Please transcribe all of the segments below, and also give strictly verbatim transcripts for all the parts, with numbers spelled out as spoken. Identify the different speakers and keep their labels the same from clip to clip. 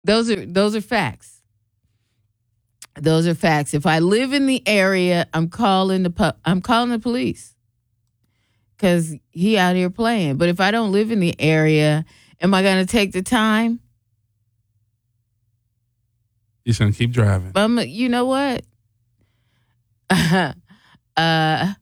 Speaker 1: Those are those are facts. Those are facts. If I live in the area, I'm calling the pu- I'm calling the police because he out here playing. But if I don't live in the area, am I going to take the time?
Speaker 2: He's going to keep driving.
Speaker 1: Um, you know what? uh, uh,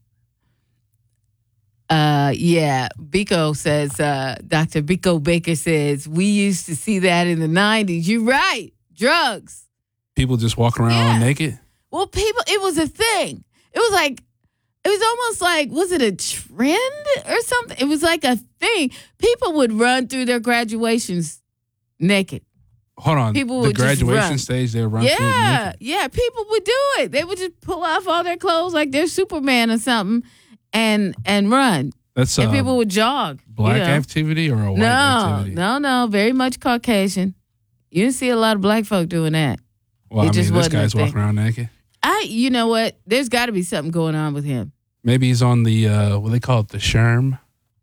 Speaker 1: yeah. Biko says, uh, Doctor Biko Baker says, we used to see that in the nineties. You're right. Drugs.
Speaker 2: People just walking around
Speaker 1: Yeah.
Speaker 2: naked?
Speaker 1: Well, people, it was a thing. It was like, it was almost like, was it a trend or something? It was like a thing. People would run through their graduations naked.
Speaker 2: Hold on.
Speaker 1: People
Speaker 2: the
Speaker 1: would just
Speaker 2: graduation
Speaker 1: run.
Speaker 2: stage, they would run through it
Speaker 1: Yeah,
Speaker 2: naked?
Speaker 1: yeah. People would do it. They would just pull off all their clothes like they're Superman or something and and run.
Speaker 2: That's
Speaker 1: and
Speaker 2: uh,
Speaker 1: people would jog.
Speaker 2: black
Speaker 1: you know.
Speaker 2: activity or a white
Speaker 1: no,
Speaker 2: activity?
Speaker 1: No, no, very much Caucasian. You didn't see a lot of black folk doing that.
Speaker 2: Well,
Speaker 1: It
Speaker 2: I mean,
Speaker 1: just
Speaker 2: this
Speaker 1: wasn't a
Speaker 2: guy's
Speaker 1: thing.
Speaker 2: walking around naked.
Speaker 1: I, you know what? There's got to be something going on with him.
Speaker 2: Maybe he's on the, uh, what do they call it, the Sherm?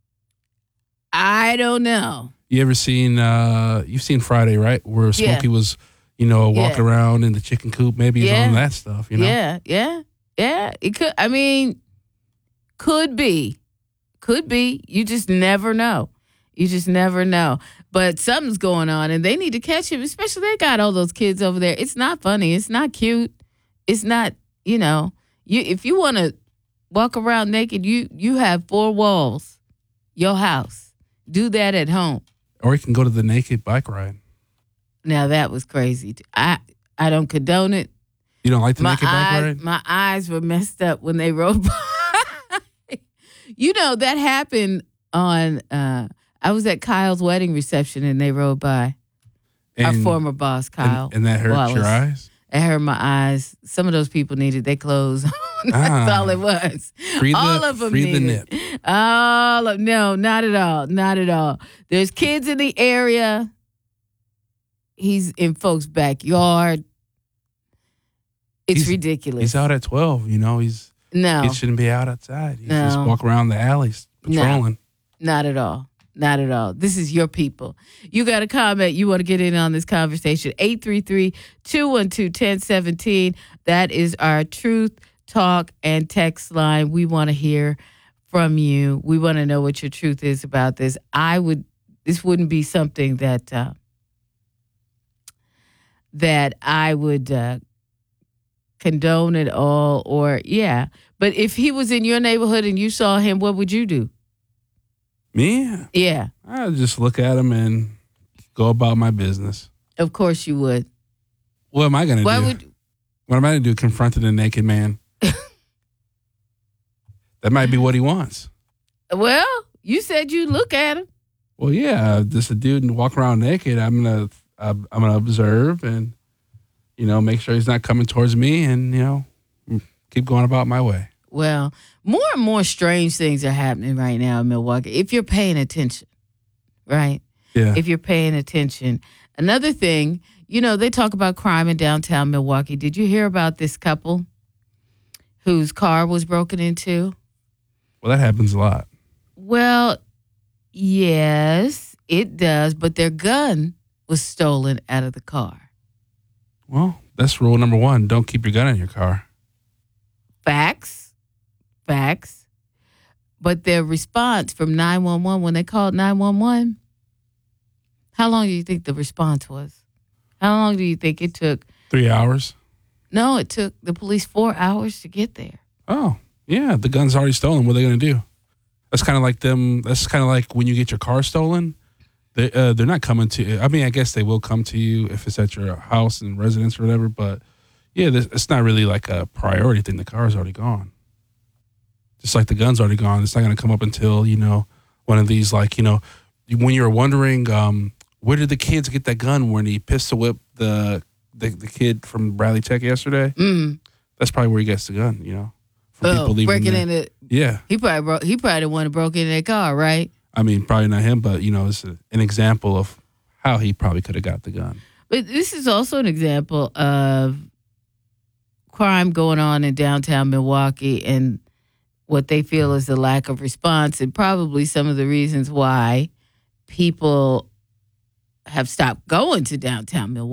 Speaker 1: I don't know.
Speaker 2: You ever seen, uh, you've seen Friday, right? Where Smokey
Speaker 1: Yeah.
Speaker 2: was, you know, walking
Speaker 1: Yeah.
Speaker 2: around in the chicken coop. Maybe he's
Speaker 1: Yeah.
Speaker 2: on that stuff, you know?
Speaker 1: Yeah, yeah, yeah. It could. I mean, could be, could be. You just never know. You just never know. But something's going on, and they need to catch him. Especially they got all those kids over there. It's not funny. It's not cute. It's not. You know, you if you want to walk around naked, you you have four walls, your house. Do that at home.
Speaker 2: Or he can go to the naked bike ride.
Speaker 1: Now that was crazy. I I don't condone it.
Speaker 2: You don't like the
Speaker 1: My
Speaker 2: naked bike
Speaker 1: eyes,
Speaker 2: ride?
Speaker 1: my eyes were messed up when they rode by. You know, that happened on, uh, I was at Kyle's wedding reception and they rode by. Our
Speaker 2: And-
Speaker 1: former boss, Kyle.
Speaker 2: And, and that hurt
Speaker 1: Wallace.
Speaker 2: your eyes?
Speaker 1: It hurt my eyes. Some of those people needed their clothes. That's
Speaker 2: Ah.
Speaker 1: all it was.
Speaker 2: Free the,
Speaker 1: all of them
Speaker 2: free the
Speaker 1: needed.
Speaker 2: nip.
Speaker 1: All of, no, not at all. Not at all. There's kids in the area. He's in folks' backyard. It's
Speaker 2: He's-
Speaker 1: ridiculous.
Speaker 2: He's out at twelve, you know. He's
Speaker 1: no.
Speaker 2: He shouldn't be out outside. He
Speaker 1: No.
Speaker 2: just walk around the alleys patrolling.
Speaker 1: Not at all. Not at all. This is your people. You got a comment. You want to get in on this conversation. eight three three, two one two, one zero one seven. That is our Truth Talk and text line. We want to hear from you. We want to know what your truth is about this. I would, this wouldn't be something that, uh, that I would uh, condone at all or, yeah. But if he was in your neighborhood and you saw him, what would you do?
Speaker 2: Me?
Speaker 1: Yeah,
Speaker 2: I just look at him and go about my business.
Speaker 1: of course you would.
Speaker 2: What am I going to
Speaker 1: Why
Speaker 2: do?
Speaker 1: would
Speaker 2: What am I going to do? Confronting a naked man? That might be what he wants.
Speaker 1: well, you said you look at him.
Speaker 2: Well, yeah, just a dude and walk around naked. I'm gonna, I'm gonna observe and, you know, make sure he's not coming towards me, and you know, keep going about my way.
Speaker 1: Well, more and more strange things are happening right now in Milwaukee. If you're paying attention, right?
Speaker 2: Yeah.
Speaker 1: If you're paying attention. Another thing, you know, they talk about crime in downtown Milwaukee. Did you hear about this couple whose car was broken into?
Speaker 2: Well, that happens a lot.
Speaker 1: Well, yes, it does, but their gun was stolen out of the car.
Speaker 2: Well, that's rule number one. Don't keep your gun in your car.
Speaker 1: Facts. Facts. But their response from nine one one, when they called nine one one, how long do you think the response was? How long do you think it took?
Speaker 2: Three hours.
Speaker 1: No, it took the police four hours to get there.
Speaker 2: Oh, yeah. The gun's already stolen. What are they going to do? That's kind of like them. That's kind of like when you get your car stolen. They, uh, they're not coming to you. I mean, I guess they will come to you if it's at your house and residence or whatever. But, yeah, this, it's not really like a priority thing. The car's already gone. Just like the gun's already gone. It's not going to come up until, you know, one of these, like, you know, when you're wondering, um, where did the kids get that gun when he pistol whipped the, the, the kid from Bradley Tech yesterday?
Speaker 1: Mm.
Speaker 2: That's probably where he gets the gun, you know. From
Speaker 1: Oh, breaking
Speaker 2: there.
Speaker 1: in it.
Speaker 2: Yeah.
Speaker 1: He probably broke, he probably the one who broke into their car, right?
Speaker 2: I mean, probably not him, but, you know, it's a, an example of how he probably could have got the gun.
Speaker 1: But this is also an example of crime going on in downtown Milwaukee and what they feel is the lack of response and probably some of the reasons why people have stopped going to downtown Milwaukee.